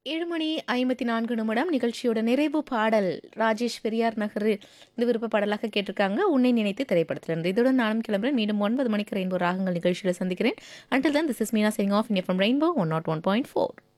7 மணி 54 நிமிடம் நிகழ்ச்சியோட நிறைவு பாடல் ராஜேஷ் பெரியார் நகர் இந்த விருப்ப பாடலாக கேட்டிருக்காங்க. உன்னை நினைத்து திரைப்படத்திலிருந்து. இதுடன் நானும் கிளம்புறேன். மீண்டும் 9 மணிக்கு ரெயின்போ ராகங்கள் நிகழ்ச்சியில சந்திக்கிறேன். Until then, this is Meena saying off in from Rainbow 101.4.